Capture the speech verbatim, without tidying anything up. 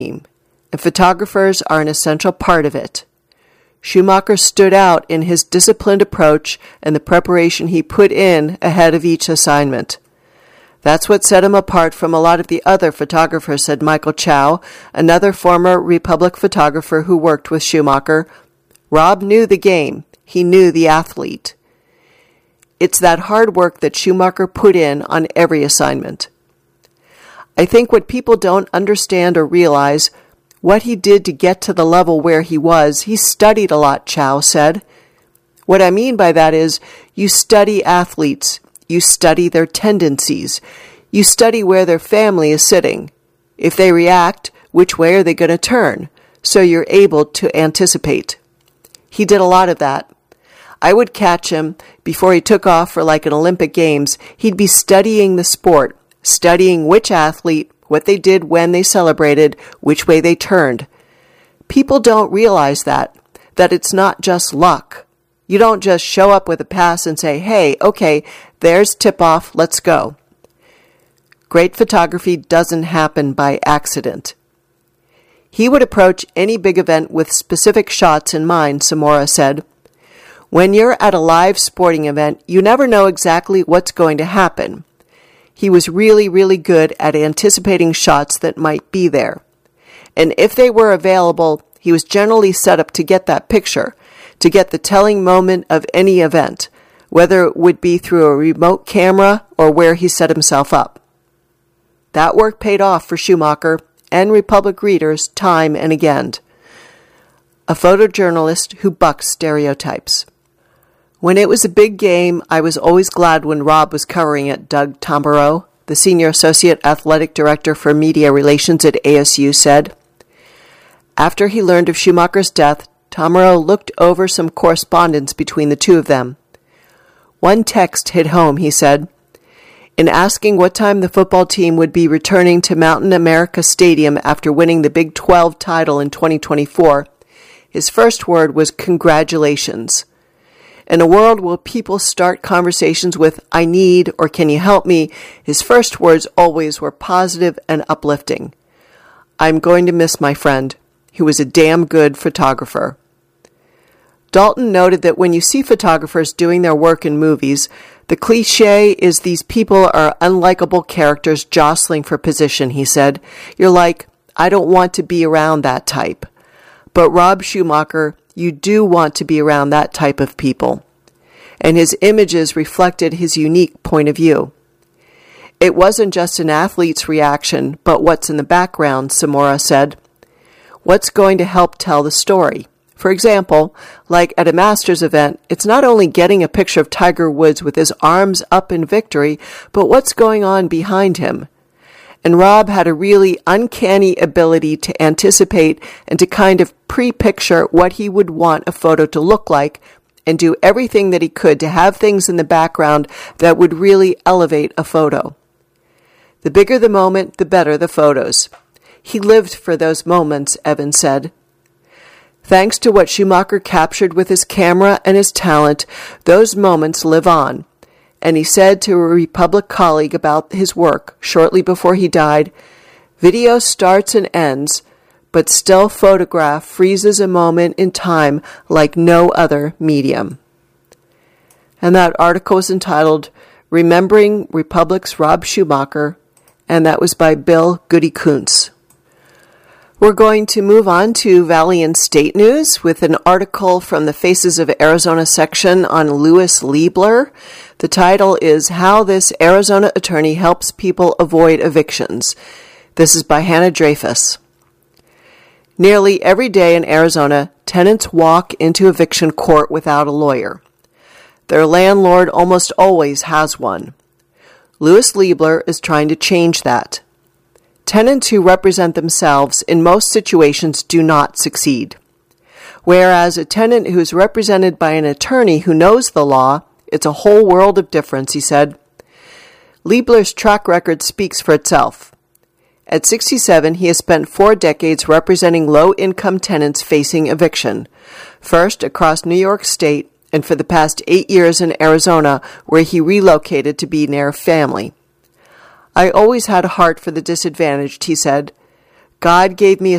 and photographers are an essential part of it. Schumacher stood out in his disciplined approach and the preparation he put in ahead of each assignment. That's what set him apart from a lot of the other photographers, said Michael Chow, another former Republic photographer who worked with Schumacher. Rob knew the game. He knew the athlete. It's that hard work that Schumacher put in on every assignment. I think what people don't understand or realize, what he did to get to the level where he was, he studied a lot, Chow said. What I mean by that is, you study athletes. You study their tendencies. You study where their family is sitting. If they react, which way are they going to turn? So you're able to anticipate. He did a lot of that. I would catch him before he took off for like an Olympic Games. He'd be studying the sport, studying which athlete, what they did when they celebrated, which way they turned. People don't realize that, that it's not just luck. You don't just show up with a pass and say, hey, okay, there's tip-off, let's go. Great photography doesn't happen by accident. He would approach any big event with specific shots in mind, Samora said. When you're at a live sporting event, you never know exactly what's going to happen. He was really, really good at anticipating shots that might be there. And if they were available, he was generally set up to get that picture, to get the telling moment of any event, whether it would be through a remote camera or where he set himself up. That work paid off for Schumacher and Republic readers time and again. A photojournalist who bucks stereotypes. When it was a big game, I was always glad when Rob was covering it, Doug Tamburro, the Senior Associate Athletic Director for Media Relations at A S U, said. After he learned of Schumacher's death, Tamburro looked over some correspondence between the two of them. One text hit home, he said. In asking what time the football team would be returning to Mountain America Stadium after winning the Big twelve title in twenty twenty-four, his first word was congratulations. In a world where people start conversations with, I need, or can you help me, his first words always were positive and uplifting. I'm going to miss my friend. He was a damn good photographer. Dalton noted that when you see photographers doing their work in movies, the cliche is these people are unlikable characters jostling for position, he said. You're like, I don't want to be around that type. But Rob Schumacher, you do want to be around that type of people. And his images reflected his unique point of view. It wasn't just an athlete's reaction, but what's in the background, Samora said. What's going to help tell the story? For example, like at a Masters event, it's not only getting a picture of Tiger Woods with his arms up in victory, but what's going on behind him. And Rob had a really uncanny ability to anticipate and to kind of pre-picture what he would want a photo to look like and do everything that he could to have things in the background that would really elevate a photo. The bigger the moment, the better the photos. He lived for those moments, Evans said. Thanks to what Schumacher captured with his camera and his talent, those moments live on. And he said to a Republic colleague about his work shortly before he died, video starts and ends, but still photograph freezes a moment in time like no other medium. And that article was entitled, Remembering Republic's Rob Schumacher, and that was by Bill Goody Kuntz. We're going to move on to Valley and State News with an article from the Faces of Arizona section on Louis Liebler. The title is How This Arizona Attorney Helps People Avoid Evictions. This is by Hannah Dreyfus. Nearly every day in Arizona, tenants walk into eviction court without a lawyer. Their landlord almost always has one. Louis Liebler is trying to change that. Tenants who represent themselves in most situations do not succeed. Whereas a tenant who is represented by an attorney who knows the law, it's a whole world of difference, he said. Liebler's track record speaks for itself. At sixty-seven, he has spent four decades representing low-income tenants facing eviction, first across New York State and for the past eight years in Arizona, where he relocated to be near family. I always had a heart for the disadvantaged, he said. God gave me a